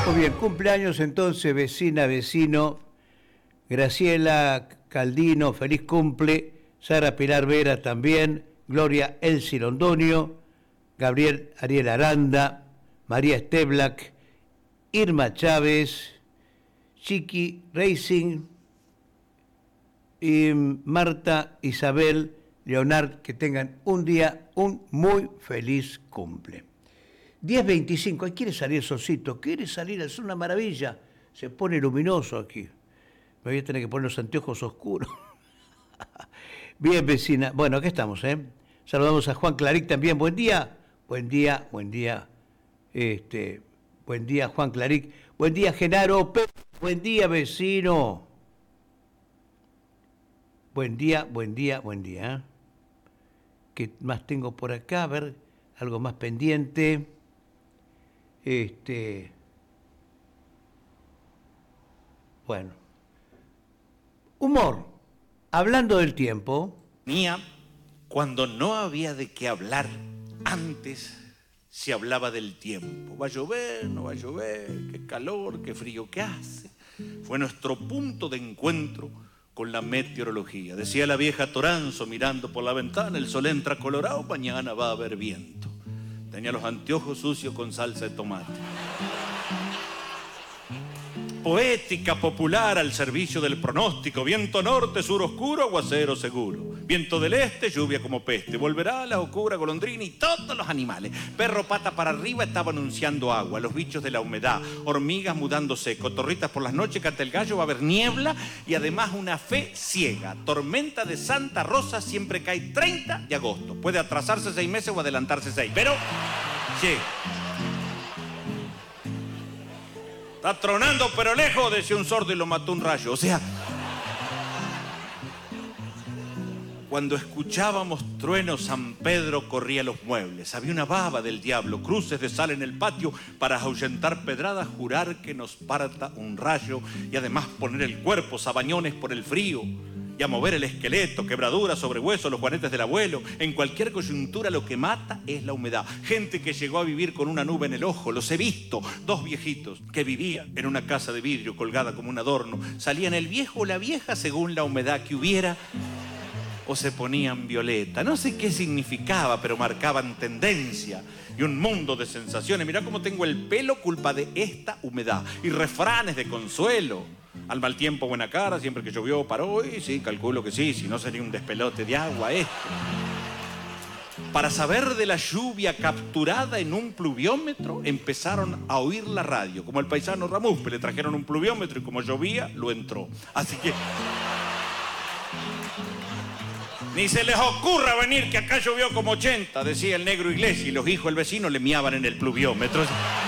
Muy bien, cumpleaños entonces, vecina, vecino, Graciela Caldino, feliz cumple, Sara Pilar Vera también, Gloria Elsi Londoño, Gabriel Ariel Aranda, María Esteblac, Irma Chávez, Chiqui Racing y Marta Isabel Leonard, que tengan un muy feliz cumple. 10:25, ahí quiere salir solcito, quiere salir, es una maravilla, se pone luminoso aquí. Me voy a tener que poner los anteojos oscuros. Bien, vecina. Bueno, aquí estamos, ¿eh? Saludamos a Juan Claric también. Buen día. Buen día, buen día. Buen día, Juan Claric. Buen día, Genaro. Buen día, vecino. Buen día, buen día, buen día. ¿Eh? ¿Qué más tengo por acá? A ver, algo más pendiente. Bueno. Humor. Hablando del tiempo. Cuando no había de qué hablar, antes se hablaba del tiempo. Va a llover, no va a llover, qué calor, qué frío que hace. Fue nuestro punto de encuentro con la meteorología. Decía la vieja Toranzo mirando por la ventana, el sol entra colorado, mañana va a haber viento. Tenía los anteojos sucios con salsa de tomate. Poética popular al servicio del pronóstico. Viento norte, sur oscuro, aguacero seguro. Viento del este, lluvia como peste. Volverá la oscura golondrina y todos los animales. Perro pata para arriba estaba anunciando agua. Los bichos de la humedad. Hormigas mudándose. Cotorritas por las noches, canta el gallo, va a haber niebla. Y además una fe ciega. Tormenta de Santa Rosa siempre cae 30 de agosto. Puede atrasarse 6 meses o adelantarse 6. Pero llega. Está tronando pero lejos, decía un sordo y lo mató un rayo. O sea, cuando escuchábamos truenos, San Pedro corría los muebles. Había una baba del diablo, cruces de sal en el patio para ahuyentar pedradas, jurar que nos parta un rayo y además poner el cuerpo sabañones por el frío y a mover el esqueleto, quebraduras sobre hueso, los juanetes del abuelo. En cualquier coyuntura lo que mata es la humedad. Gente que llegó a vivir con una nube en el ojo, los he visto. 2 viejitos que vivían en una casa de vidrio colgada como un adorno. Salían el viejo o la vieja según la humedad que hubiera o se ponían violeta. No sé qué significaba, pero marcaban tendencia y un mundo de sensaciones. Mirá cómo tengo el pelo, culpa de esta humedad. Y refranes de consuelo. Al mal tiempo, buena cara, siempre que llovió paró, y sí, calculo que sí, si no sería un despelote de agua esto. Para saber de la lluvia capturada en un pluviómetro, empezaron a oír la radio. Como el paisano Ramuspe, le trajeron un pluviómetro y como llovía, lo entró. Así que ni se les ocurra venir que acá llovió como 80, decía el negro Iglesias, y los hijos del vecino le miaban en el pluviómetro.